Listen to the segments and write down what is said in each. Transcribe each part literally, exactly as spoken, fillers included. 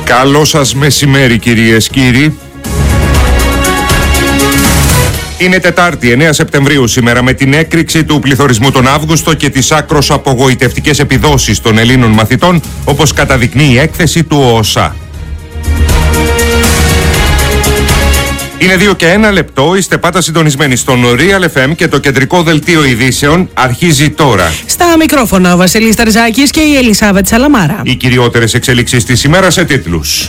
Καλό σας μεσημέρι, κυρίες, κύριοι. Είναι Τετάρτη, εννέα Σεπτεμβρίου σήμερα, με την έκρηξη του πληθωρισμού τον Αύγουστο και τις άκρως απογοητευτικές επιδόσεις των Ελλήνων μαθητών, όπως καταδεικνύει η έκθεση του ΟΟΣΑ. Είναι δύο και ένα λεπτό, είστε πάντα συντονισμένοι στον Real εφ εμ και το κεντρικό δελτίο ειδήσεων αρχίζει τώρα. Στα μικρόφωνα ο Βασίλης Ταρζάκης και η Ελισάβετ Σαλαμάρα. Οι κυριότερες εξελίξεις της ημέρας σε τίτλους.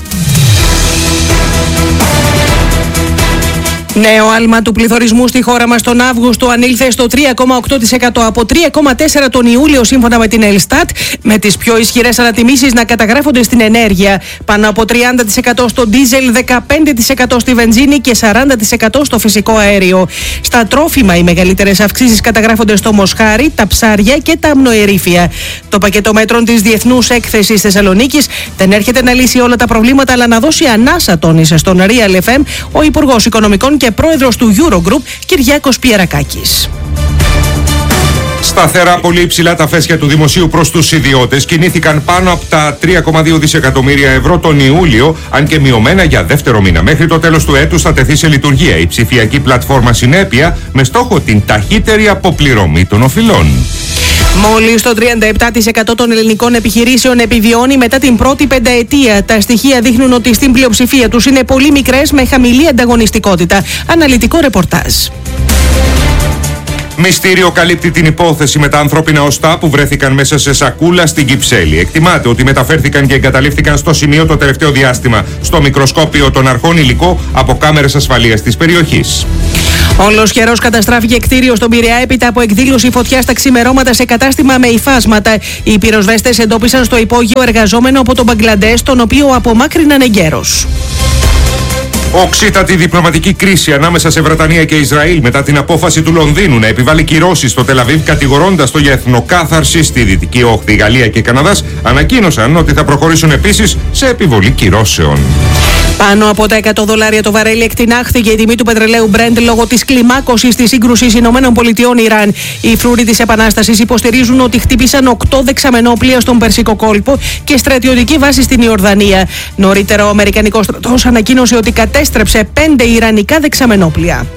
Νέο άλμα του πληθωρισμού στη χώρα μας τον Αύγουστο ανήλθε στο τρία κόμμα οκτώ τοις εκατό από τρία κόμμα τέσσερα τοις εκατό τον Ιούλιο, σύμφωνα με την Ελστάτ, με τις πιο ισχυρές ανατιμήσεις να καταγράφονται στην ενέργεια. Πάνω από τριάντα τοις εκατό στο ντίζελ, δεκαπέντε τοις εκατό στη βενζίνη και σαράντα τοις εκατό στο φυσικό αέριο. Στα τρόφιμα οι μεγαλύτερες αυξήσεις καταγράφονται στο μοσχάρι, τα ψάρια και τα αμνοερήφια. Το πακέτο μέτρων της Διεθνούς Έκθεσης Θεσσαλονίκης δεν έρχεται να λύσει όλα τα προβλήματα, αλλά να δώσει ανάσα, τόνισε στον Real εφ εμ ο Υπουργός Οικονομικών και πρόεδρος του Eurogroup, Κυριάκος Πιερακάκης. Σταθερά πολύ υψηλά τα φέσια του δημοσίου προς τους ιδιώτες κινήθηκαν πάνω από τα τρία κόμμα δύο δισεκατομμύρια ευρώ τον Ιούλιο, αν και μειωμένα για δεύτερο μήνα. Μέχρι το τέλος του έτους θα τεθεί σε λειτουργία η ψηφιακή πλατφόρμα Συνέπεια, με στόχο την ταχύτερη αποπληρωμή των οφειλών. Μόλις το τριάντα επτά τοις εκατό των ελληνικών επιχειρήσεων επιβιώνει μετά την πρώτη πενταετία. Τα στοιχεία δείχνουν ότι στην πλειοψηφία τους είναι πολύ μικρές, με χαμηλή ανταγωνιστικότητα. Αναλυτικό ρεπορτάζ. Μυστήριο καλύπτει την υπόθεση με τα ανθρώπινα οστά που βρέθηκαν μέσα σε σακούλα στην Κυψέλη. Εκτιμάται ότι μεταφέρθηκαν και εγκαταλείφθηκαν στο σημείο το τελευταίο διάστημα στο μικροσκόπιο των αρχών υλικό από κάμερες ασφαλείας της περιοχής. Όλος καιρός καταστράφηκε κτίριο στον Πειραιά έπειτα από εκδήλωση φωτιάς τα ξημερώματα σε κατάστημα με υφάσματα. Οι πυροσβέστες εντόπισαν στο υπόγειο εργαζόμενο από τον Μπαγκλαντές, τον οποίο απομάκρυναν εγκαίρως. Οξύτατη διπλωματική κρίση ανάμεσα σε Βρετανία και Ισραήλ μετά την απόφαση του Λονδίνου να επιβάλλει κυρώσεις στο Τελαβίβ, κατηγορώντας το για εθνοκάθαρση στη Δυτική Όχθη. Η Γαλλία και η Καναδάς ανακοίνωσαν ότι θα προχωρήσουν επίσης σε επιβολή κυρώσεων. Πάνω από τα εκατό δολάρια το βαρέλι εκτινάχθηκε η τιμή του πετρελαίου Brent λόγω της κλιμάκωσης της σύγκρουσης ΗΠΑ-Ιράν. Οι φρούροι της Επανάστασης υποστηρίζουν ότι χτύπησαν οκτώ δεξαμενόπλια στον Περσικό κόλπο και στρατιωτική βάση στην Ιορδανία. Νωρίτερα ο Αμερικανικός στρατός ανακοίνωσε ότι κατέστρεψε πέντε ιρανικά δεξαμενόπλια.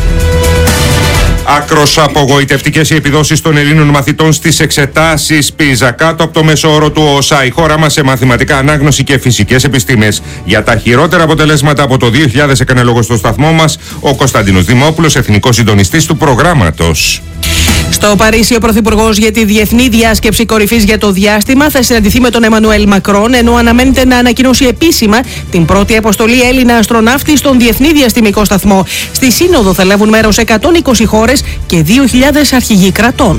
Άκρως απογοητευτικές οι επιδόσεις των Ελλήνων μαθητών στις εξετάσεις πίζα, κάτω από το μέσο όρο του ΟΟΣΑ. Η χώρα μας σε μαθηματικά, ανάγνωση και φυσικές επιστήμες. Για τα χειρότερα αποτελέσματα από το δύο χιλιάδες έκανε λόγο στο σταθμό μας ο Κωνσταντίνος Δημόπουλος, εθνικός συντονιστής του προγράμματος. Στο Παρίσι, ο Πρωθυπουργός για τη Διεθνή Διάσκεψη Κορυφής για το Διάστημα θα συναντηθεί με τον Εμμανουέλ Μακρόν, ενώ αναμένεται να ανακοινώσει επίσημα την πρώτη αποστολή Έλληνα αστροναύτη στον Διεθνή Διαστημικό Σταθμό. Στη Σύνοδο θα λάβουν μέρος εκατόν είκοσι χώρες και δύο χιλιάδες αρχηγοί κρατών.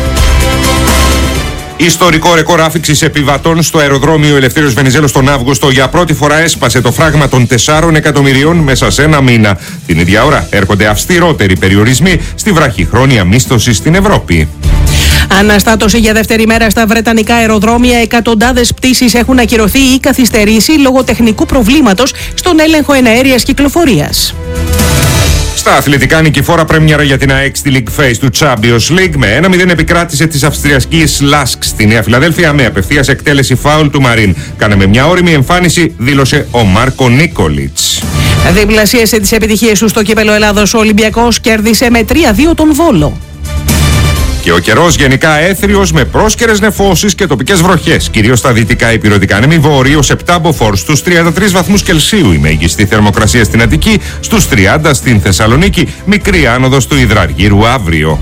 Ιστορικό ρεκόρ άφηξης επιβατών στο αεροδρόμιο Ελευθέριος Βενιζέλος τον Αύγουστο. Για πρώτη φορά έσπασε το φράγμα των τεσσάρων εκατομμυρίων μέσα σε ένα μήνα. Την ίδια ώρα έρχονται αυστηρότεροι περιορισμοί στη βραχυχρόνια μίσθωση στην Ευρώπη. Αναστάτωση για δεύτερη μέρα στα βρετανικά αεροδρόμια. Εκατοντάδες πτήσεις έχουν ακυρωθεί ή καθυστερήσει λόγω τεχνικού προβλήματος στον έλεγχο εναέριας κυκλοφορίας. Στα αθλητικά, νικηφόρα πρέμιερα για την ΑΕΚ στη League Phase του Champions League. Με ένα μηδέν επικράτησε της Αυστριακής Λάσκ στη Νέα Φιλαδέλφια με απευθείας εκτέλεση φάουλ του Μαρίν. Κάναμε μια ώριμη εμφάνιση, δήλωσε ο Μάρκο Νίκολιτς. Διπλασίασε τις επιτυχίες του στο κύπελλο Ελλάδος. Ο Ολυμπιακός κέρδισε με τρία δύο τον Βόλο. Και ο καιρός γενικά έθριος με πρόσκαιρες νεφώσεις και τοπικές βροχές, κυρίως στα δυτικά υπηρετικά ανέμη, βόρειος επτά μποφόρ στους τριάντα τρεις βαθμούς Κελσίου, η μέγιστη θερμοκρασία στην Αττική, στους τριάντα στην Θεσσαλονίκη, μικρή άνοδος του Υδραργύρου αύριο.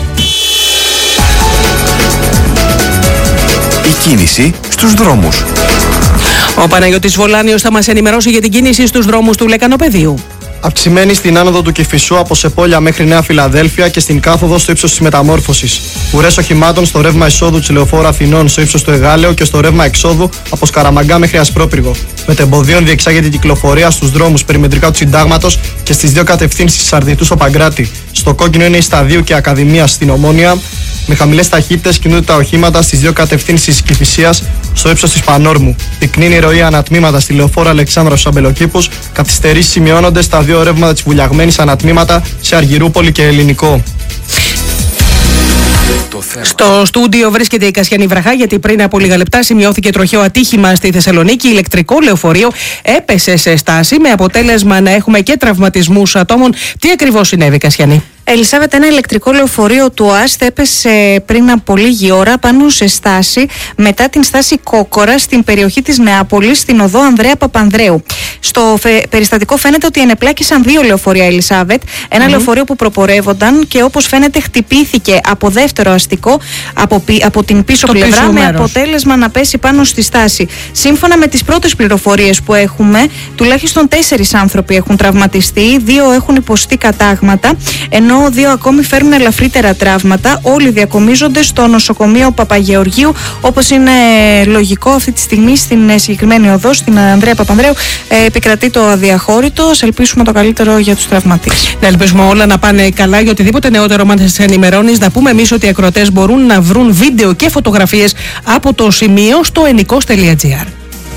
Η κίνηση στους δρόμους. Ο Παναγιώτης Βολάνιος θα μας ενημερώσει για την κίνηση στους δρόμους του Λεκανοπεδίου. Αυξημένη στην άνοδο του Κηφισού από Σεπόλια μέχρι Νέα Φιλαδέλφια και στην κάθοδο στο ύψος της Μεταμόρφωσης. Ουρές οχημάτων στο ρεύμα εισόδου της Λεωφόρου Αθηνών στο ύψος του Εγάλεου και στο ρεύμα εξόδου από Σκαραμαγκά μέχρι Ασπρόπυργο. Μετεμποδίων διεξάγεται η κυκλοφορία στους δρόμους περιμετρικά του Συντάγματος και στις δύο κατευθύνσεις της Αρδιτού στο Παγκράτη. Στο κόκκινο είναι η Σταδίου και η Ακαδημία στην Ομόνια. Με χαμηλές ταχύτητες κινούνται τα οχήματα στις δύο κατευθύνσεις της Κηφισίας στο ύψος της Πανόρμου. Πυκνή είναι η ροή ανατμήματα στη Λεωφόρο Αλεξάνδρα στους Αμπελοκήπους. Καθυστερήσεις σημειώνονται στα δύο ρεύματα της Βουλιαγμένης ανατμήματα σε Αργυρούπολη και Ελληνικό. Στο στούντιο βρίσκεται η Κασιανή Βραχά, γιατί πριν από λίγα λεπτά σημειώθηκε τροχαίο ατύχημα στη Θεσσαλονίκη. Ηλεκτρικό λεωφορείο έπεσε σε στάση, με αποτέλεσμα να έχουμε και τραυματισμούς ατόμων. Τι ακριβώς συνέβη, Κασιανή? Ελισάβετ, ένα ηλεκτρικό λεωφορείο του ΟΑΣΤ έπεσε πριν από λίγη ώρα πάνω σε στάση μετά την στάση Κόκορα στην περιοχή της Νεάπολης, στην οδό Ανδρέα Παπανδρέου. Στο φε... περιστατικό φαίνεται ότι ενεπλάκησαν δύο λεωφορεία, Ελισάβετ. Ένα mm-hmm. λεωφορείο που προπορεύονταν και όπως φαίνεται χτυπήθηκε από δεύτερο αστικό από, πι... από την πίσω Το πλευρά πίσω με μέρος. αποτέλεσμα να πέσει πάνω στη στάση. Σύμφωνα με τις πρώτες πληροφορίες που έχουμε, τουλάχιστον τέσσερις άνθρωποι έχουν τραυματιστεί, δύο έχουν υποστεί κατάγματα, ενώ δύο ακόμη φέρνουν ελαφρύτερα τραύματα. Όλοι διακομίζονται στο νοσοκομείο Παπαγεωργίου, όπως είναι λογικό αυτή τη στιγμή στην συγκεκριμένη οδό, στην Ανδρέα Παπανδρέου, ε, επικρατεί το αδιαχώρητο. Ας ελπίσουμε το καλύτερο για τους τραυματίες. Να ελπίσουμε όλα να πάνε καλά. Για οτιδήποτε νεότερο μας ενημερώνεις, να πούμε εμείς ότι οι ακροατές μπορούν να βρουν βίντεο και φωτογραφίες από το σημείο στο ενικός τελεία τζι άρ.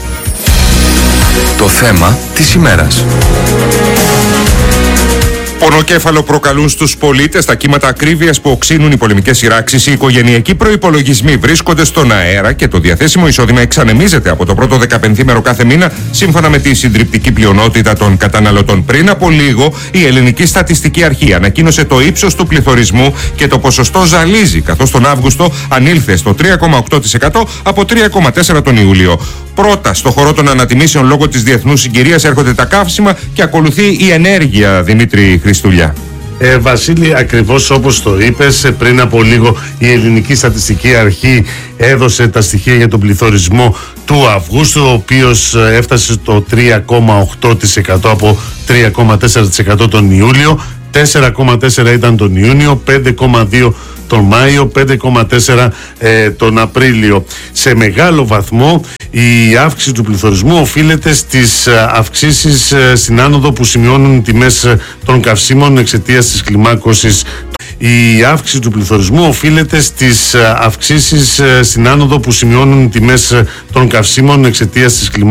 Το θέμα της ημέρας. Πονοκέφαλο προκαλούν στους πολίτες τα κύματα ακρίβειας που οξύνουν οι πολεμικές σειράξεις. Οι οικογενειακοί προϋπολογισμοί βρίσκονται στον αέρα και το διαθέσιμο εισόδημα εξανεμίζεται από το πρώτο δεκαπενθήμερο κάθε μήνα, σύμφωνα με τη συντριπτική πλειονότητα των καταναλωτών. Πριν από λίγο, η Ελληνική Στατιστική Αρχή ανακοίνωσε το ύψος του πληθωρισμού και το ποσοστό ζαλίζει, καθώς τον Αύγουστο ανήλθε στο τρία κόμμα οκτώ τοις εκατό από τρία κόμμα τέσσερα τοις εκατό τον Ιούλιο. Πρώτα στο χορό των ανατιμήσεων λόγω της διεθνούς συγκυρίας έρχονται τα καύσιμα και ακολουθεί η ενέργεια, Δημήτρη Χριστούλια. Ε, Βασίλη, ακριβώς όπως το είπες, πριν από λίγο η Ελληνική Στατιστική Αρχή έδωσε τα στοιχεία για τον πληθωρισμό του Αυγούστου, ο οποίος έφτασε στο τρία κόμμα οκτώ τοις εκατό από τρία κόμμα τέσσερα τοις εκατό τον Ιούλιο, τέσσερα κόμμα τέσσερα ήταν τον Ιούνιο, πέντε κόμμα δύο τον Μάιο, πέντε κόμμα τέσσερα ε, τον Απρίλιο. Σε μεγάλο βαθμό η αύξηση του πληθωρισμού οφείλεται στις αυξήσεις στην άνοδο που σημειώνουν οι τιμές των καυσίμων εξαιτίας της κλιμάκωσης. Η αύξηση του πληθωρισμού οφείλεται στις αυξήσεις στην άνοδο που σημειώνουν οι τιμές των καυσίμων εξαιτίας της κλιμάκωσης.